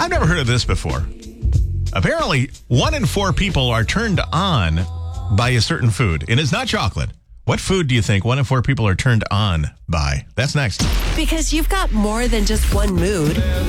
I've never heard of this before. Apparently, 1 in 4 people are turned on by a certain food, and it's not chocolate. What food do you think 1 in 4 people are turned on by? That's next. Because you've got more than just one mood.